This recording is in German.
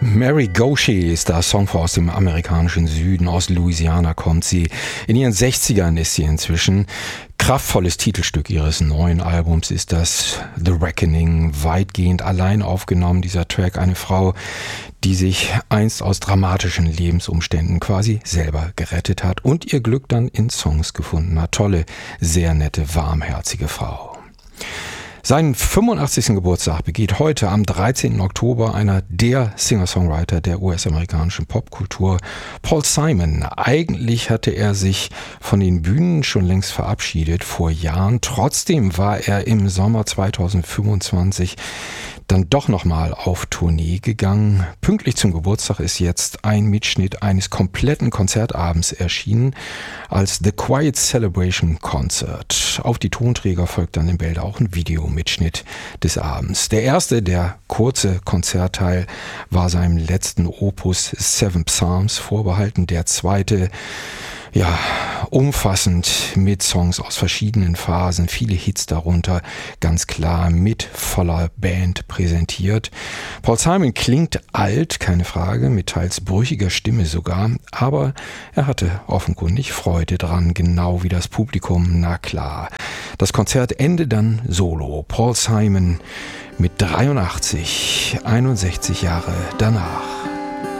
Mary Gaucher ist der Songfrau aus dem amerikanischen Süden, aus Louisiana kommt sie. In ihren 60ern ist sie inzwischen. Kraftvolles Titelstück ihres neuen Albums ist das The Reckoning, weitgehend allein aufgenommen, dieser Track. Eine Frau, die sich einst aus dramatischen Lebensumständen quasi selber gerettet hat und ihr Glück dann in Songs gefunden hat. Tolle, sehr nette, warmherzige Frau. Seinen 85. Geburtstag begeht heute am 13. Oktober einer der Singer-Songwriter der US-amerikanischen Popkultur, Paul Simon. Eigentlich hatte er sich von den Bühnen schon längst verabschiedet vor Jahren. Trotzdem war er im Sommer 2025 dann doch nochmal auf Tournee gegangen. Pünktlich zum Geburtstag ist jetzt ein Mitschnitt eines kompletten Konzertabends erschienen als The Quiet Celebration Concert. Auf die Tonträger folgt dann im Bild auch ein Videomitschnitt des Abends. Der erste, der kurze Konzertteil, war seinem letzten Opus Seven Psalms vorbehalten. Der zweite, ja, umfassend mit Songs aus verschiedenen Phasen, viele Hits darunter, ganz klar mit voller Band präsentiert. Paul Simon klingt alt, keine Frage, mit teils brüchiger Stimme sogar, aber er hatte offenkundig Freude dran, genau wie das Publikum, na klar. Das Konzert endet dann solo. Paul Simon mit 83, 61 Jahre danach.